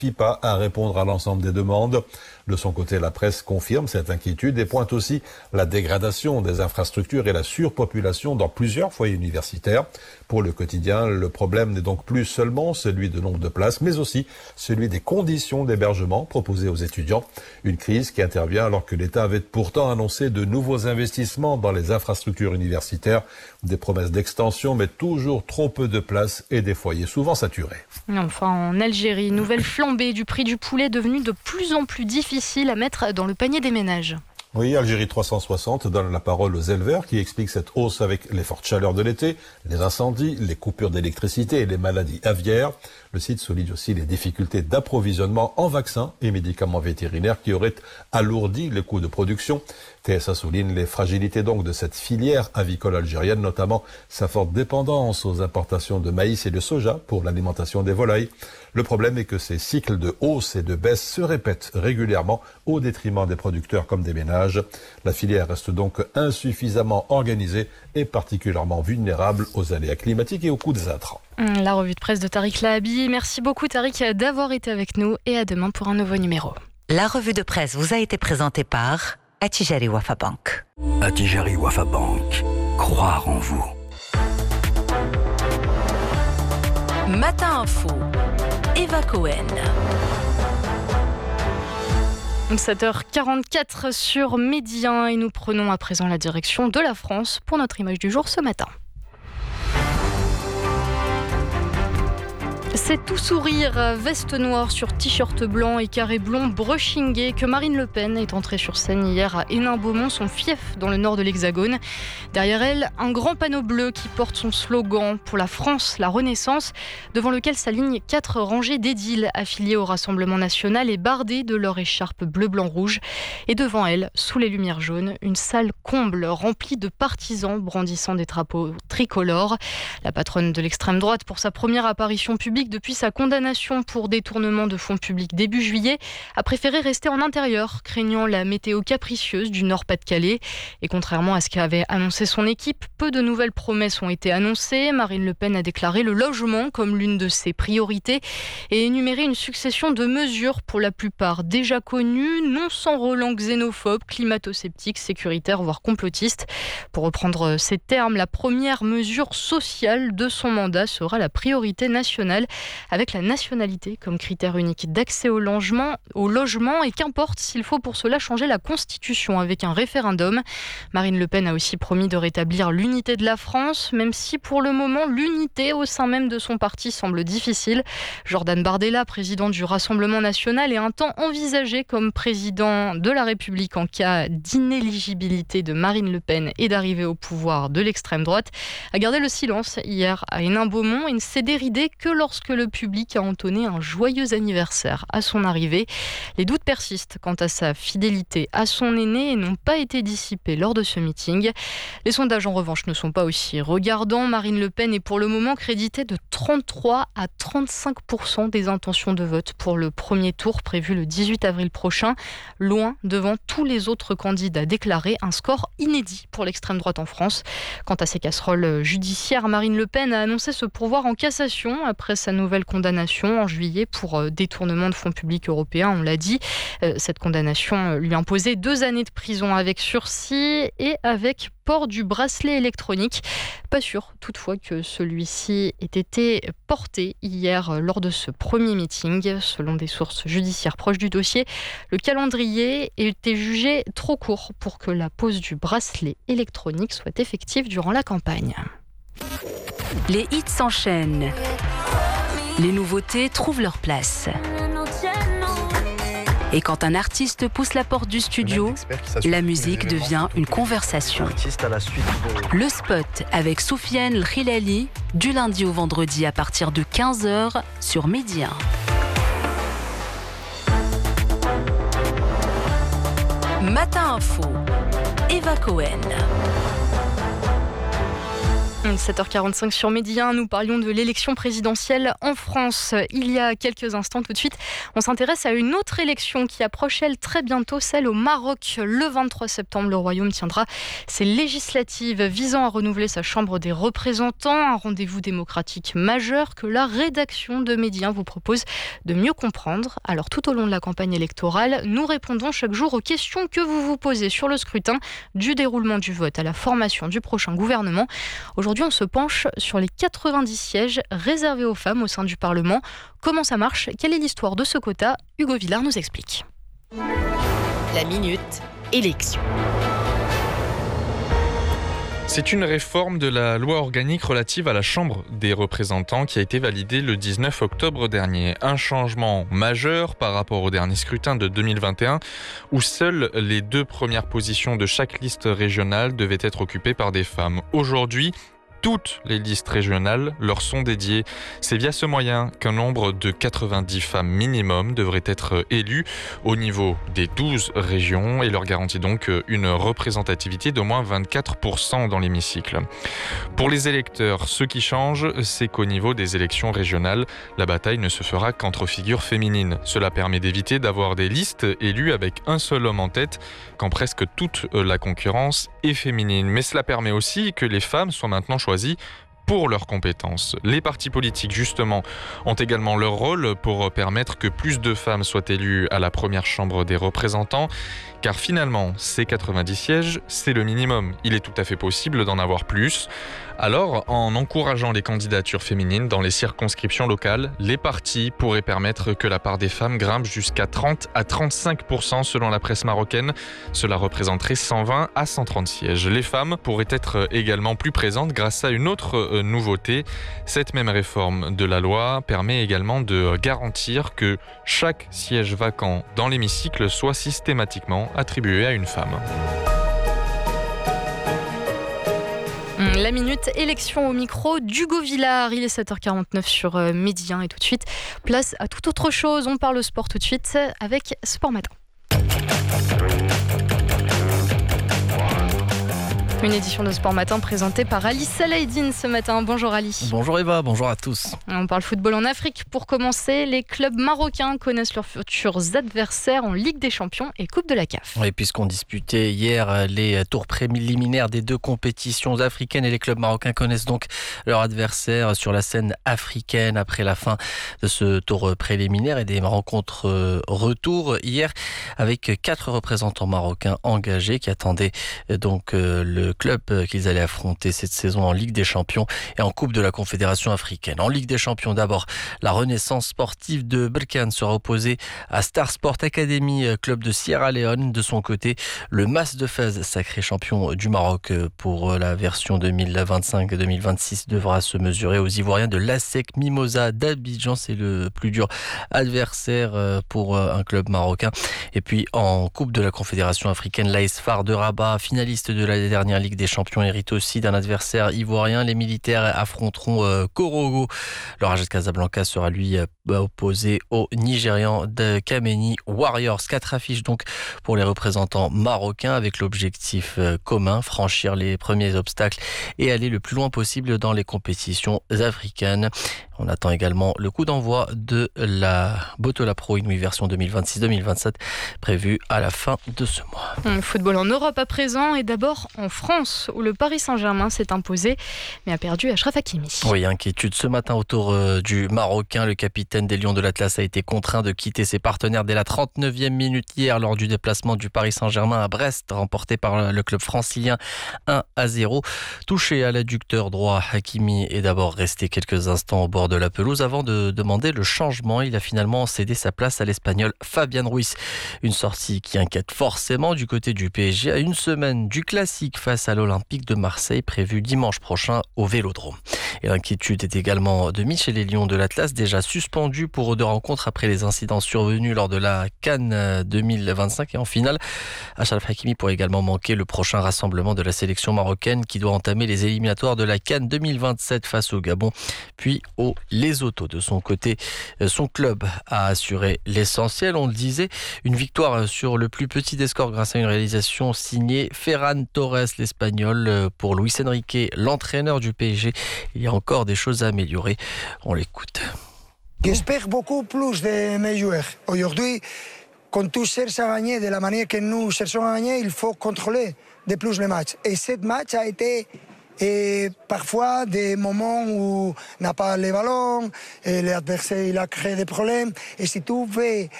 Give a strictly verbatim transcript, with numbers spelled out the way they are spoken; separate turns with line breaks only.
suffit pas à répondre à l'ensemble des demandes. De son côté, la presse confirme cette inquiétude et pointe aussi la dégradation des infrastructures et la surpopulation dans plusieurs foyers universitaires. Pour le quotidien, le problème n'est donc plus seulement celui de nombre de places, mais aussi celui des conditions d'hébergement proposées aux étudiants. Une crise qui intervient alors que l'État avait pourtant annoncé de nouveaux investissements dans les infrastructures universitaires, des promesses d'extension, mais toujours trop peu de places et des foyers souvent saturés.
Enfin, en Algérie, nouvelle flambée du prix du poulet devenu de plus en plus difficile à mettre dans le panier des ménages.
Oui, Algérie trois cent soixante donne la parole aux éleveurs qui expliquent cette hausse avec les fortes chaleurs de l'été, les incendies, les coupures d'électricité et les maladies aviaires. Le site souligne aussi les difficultés d'approvisionnement en vaccins et médicaments vétérinaires qui auraient alourdi les coûts de production. T S A souligne les fragilités donc de cette filière avicole algérienne, notamment sa forte dépendance aux importations de maïs et de soja pour l'alimentation des volailles. Le problème est que ces cycles de hausse et de baisse se répètent régulièrement au détriment des producteurs comme des ménages. La filière reste donc insuffisamment organisée et particulièrement vulnérable aux aléas climatiques et aux coûts des intrants.
La revue de presse de Tariq Lahabi. Merci beaucoup Tariq d'avoir été avec nous et à demain pour un nouveau numéro.
La revue de presse vous a été présentée par Attijari Wafa Bank.
Attijari Wafa Bank. Croire en vous.
Matin Info. Eva Cohen.
sept heures quarante-quatre sur Média et nous prenons à présent la direction de la France pour notre image du jour ce matin. C'est tout sourire, veste noire sur t-shirt blanc et carré blond brushingé que Marine Le Pen est entrée sur scène hier à Hénin-Beaumont, son fief dans le nord de l'Hexagone. Derrière elle, un grand panneau bleu qui porte son slogan « Pour la France, la Renaissance », devant lequel s'alignent quatre rangées d'édiles affiliés au Rassemblement national et bardés de leur écharpe bleu-blanc-rouge. Et devant elle, sous les lumières jaunes, une salle comble remplie de partisans brandissant des drapeaux tricolores. La patronne de l'extrême droite, pour sa première apparition publique depuis sa condamnation pour détournement de fonds publics début juillet, a préféré rester en intérieur, craignant la météo capricieuse du Nord-Pas-de-Calais. Et contrairement à ce qu'avait annoncé son équipe, peu de nouvelles promesses ont été annoncées. Marine Le Pen a déclaré le logement comme l'une de ses priorités et énuméré une succession de mesures pour la plupart déjà connues, non sans relents xénophobes, climato-sceptiques, sécuritaires, voire complotistes. Pour reprendre ces termes, la première mesure sociale de son mandat sera la priorité nationale, avec la nationalité comme critère unique d'accès au logement, au logement et qu'importe s'il faut pour cela changer la Constitution avec un référendum. Marine Le Pen a aussi promis de rétablir l'unité de la France, même si pour le moment l'unité au sein même de son parti semble difficile. Jordan Bardella, président du Rassemblement national, est un temps envisagé comme président de la République en cas d'inéligibilité de Marine Le Pen et d'arrivée au pouvoir de l'extrême droite, a gardé le silence hier à Hénin-Beaumont et ne s'est déridé que lorsque le public a entonné un joyeux anniversaire à son arrivée. Les doutes persistent quant à sa fidélité à son aîné et n'ont pas été dissipés lors de ce meeting. Les sondages en revanche ne sont pas aussi regardants. Marine Le Pen est pour le moment créditée de trente-trois à trente-cinq pour cent des intentions de vote pour le premier tour prévu le dix-huit avril prochain, loin devant tous les autres candidats déclarés, un score inédit pour l'extrême droite en France. Quant à ses casseroles judiciaires, Marine Le Pen a annoncé se pourvoir en cassation après sa nouvelle condamnation en juillet pour détournement de fonds publics européens, on l'a dit. Cette condamnation lui imposait deux années de prison avec sursis et avec port du bracelet électronique. Pas sûr toutefois que celui-ci ait été porté hier lors de ce premier meeting. Selon des sources judiciaires proches du dossier, le calendrier était jugé trop court pour que la pose du bracelet électronique soit effective durant la campagne.
Les hits s'enchaînent. Les nouveautés trouvent leur place. Et quand un artiste pousse la porte du studio, la musique devient une conversation. Le spot avec Soufiane Khilali, du lundi au vendredi à partir de quinze heures sur Média. Matin Info, Eva Cohen.
sept heures quarante-cinq sur Média, nous parlions de l'élection présidentielle en France. Il y a quelques instants, tout de suite, on s'intéresse à une autre élection qui approche, elle, très bientôt, celle au Maroc. Le vingt-trois septembre, le Royaume tiendra ses législatives visant à renouveler sa Chambre des représentants, un rendez-vous démocratique majeur que la rédaction de Média vous propose de mieux comprendre. Alors, tout au long de la campagne électorale, nous répondons chaque jour aux questions que vous vous posez sur le scrutin, du déroulement du vote à la formation du prochain gouvernement. Aujourd'hui, Aujourd'hui, on se penche sur les quatre-vingt-dix sièges réservés aux femmes au sein du Parlement. Comment ça marche ? Quelle est l'histoire de ce quota ? Hugo Villard nous explique.
La minute élection.
C'est une réforme de la loi organique relative à la Chambre des représentants qui a été validée le dix-neuf octobre dernier. Un changement majeur par rapport au dernier scrutin de deux mille vingt et un où seules les deux premières positions de chaque liste régionale devaient être occupées par des femmes. Aujourd'hui, toutes les listes régionales leur sont dédiées. C'est via ce moyen qu'un nombre de quatre-vingt-dix femmes minimum devrait être élues au niveau des douze régions et leur garantit donc une représentativité d'au moins vingt-quatre pour cent dans l'hémicycle. Pour les électeurs, ce qui change, c'est qu'au niveau des élections régionales, la bataille ne se fera qu'entre figures féminines. Cela permet d'éviter d'avoir des listes élues avec un seul homme en tête quand presque toute la concurrence est féminine. Mais cela permet aussi que les femmes soient maintenant choisies pour leurs compétences. Les partis politiques, justement, ont également leur rôle pour permettre que plus de femmes soient élues à la première chambre des représentants, car finalement, ces quatre-vingt-dix sièges, c'est le minimum. Il est tout à fait possible d'en avoir plus. Alors, en encourageant les candidatures féminines dans les circonscriptions locales, les partis pourraient permettre que la part des femmes grimpe jusqu'à trente à trente-cinq pour cent selon la presse marocaine. Cela représenterait cent vingt à cent trente sièges. Les femmes pourraient être également plus présentes grâce à une autre nouveauté. Cette même réforme de la loi permet également de garantir que chaque siège vacant dans l'hémicycle soit systématiquement attribué à une femme.
La minute élection au micro d'Hugo Villard. Il est sept heures quarante-neuf sur Média et tout de suite, place à toute autre chose. On parle sport tout de suite avec Sport Matin. Une édition de Sport Matin présentée par Ali Salahdine ce matin. Bonjour Ali.
Bonjour Eva, bonjour à tous.
On parle football en Afrique. Pour commencer, les clubs marocains connaissent leurs futurs adversaires en Ligue des Champions et Coupe de la C A F.
Oui, puisqu'on disputait hier les tours préliminaires des deux compétitions africaines et les clubs marocains connaissent donc leurs adversaires sur la scène africaine après la fin de ce tour préliminaire et des rencontres retour hier avec quatre représentants marocains engagés qui attendaient donc le club qu'ils allaient affronter cette saison en Ligue des Champions et en Coupe de la Confédération africaine. En Ligue des Champions, d'abord, la Renaissance sportive de Berkane sera opposée à Star Sport Academy, club de Sierra Leone. De son côté, le Mas de Fès, sacré champion du Maroc pour la version deux mille vingt-cinq deux mille vingt-six, devra se mesurer aux Ivoiriens de l'A S E C Mimosa d'Abidjan. C'est le plus dur adversaire pour un club marocain. Et puis, en Coupe de la Confédération africaine, l'A S F A R de Rabat, finaliste de la dernière Ligue des Champions, hérite aussi d'un adversaire ivoirien. Les militaires affronteront euh, Korogo. Le Raja de Casablanca sera lui euh, opposé au Nigérian de Kameni Warriors. Quatre affiches donc pour les représentants marocains avec l'objectif euh, commun, franchir les premiers obstacles et aller le plus loin possible dans les compétitions africaines. On attend également le coup d'envoi de la Botola Pro Inouï version deux mille vingt-six deux mille vingt-sept prévu à la fin de ce mois.
Le football en Europe à présent et d'abord en France où le Paris Saint-Germain s'est imposé mais a perdu Achraf Hakimi.
Oui, inquiétude ce matin autour euh, du Marocain. Le capitaine des Lions de l'Atlas a été contraint de quitter ses partenaires dès la trente-neuvième minute hier lors du déplacement du Paris Saint-Germain à Brest, remporté par le club francilien un à zéro. Touché à l'adducteur droit, Hakimi est d'abord resté quelques instants au bord de la pelouse avant de demander le changement. Il a finalement cédé sa place à l'Espagnol Fabian Ruiz. Une sortie qui inquiète forcément du côté du P S G à une semaine du classique face à l'Olympique de Marseille prévu dimanche prochain au Vélodrome. Et l'inquiétude est également de Michel et Lions de l'Atlas, déjà suspendu pour deux rencontres après les incidents survenus lors de la CAN deux mille vingt-cinq. Et en finale, Achraf Hakimi pourrait également manquer le prochain rassemblement de la sélection marocaine qui doit entamer les éliminatoires de la CAN deux mille vingt-sept face au Gabon, puis au les autos. De son côté, son club a assuré l'essentiel. On le disait, une victoire sur le plus petit des scores grâce à une réalisation signée Ferran Torres, l'Espagnol. Pour Luis Enrique, l'entraîneur du P S G, il y a encore des choses à améliorer. On l'écoute.
J'espère beaucoup plus de mes joueurs. Aujourd'hui, quand tu cherches à gagner de la manière que nous cherchons à gagner, il faut contrôler de plus les matchs. Et ce match a été et parfois des moments où on n'a pas les ballons, et l'adversaire il a créé des problèmes. Et si tu veux